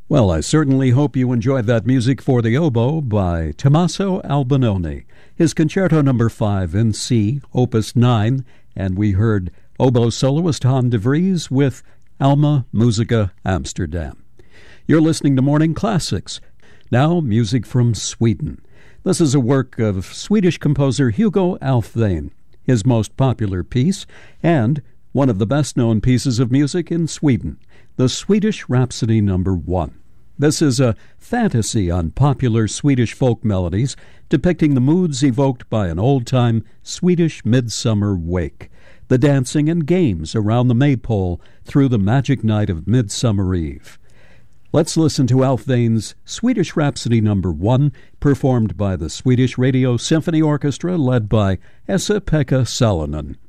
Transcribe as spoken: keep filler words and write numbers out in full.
Well, I certainly hope you enjoyed that music for the oboe by Tommaso Albinoni, his Concerto Number five in C, Opus nine, and we heard oboe soloist Han de Vries with Alma Musica Amsterdam. You're listening to Morning Classics. Now, music from Sweden. This is a work of Swedish composer Hugo Alfvén, his most popular piece, and one of the best-known pieces of music in Sweden, the Swedish Rhapsody Number one. This is a fantasy on popular Swedish folk melodies depicting the moods evoked by an old-time Swedish midsummer wake, the dancing and games around the maypole through the magic night of Midsummer Eve. Let's listen to Alfvén's Swedish Rhapsody Number one, performed by the Swedish Radio Symphony Orchestra led by Esa-Pekka Salonen.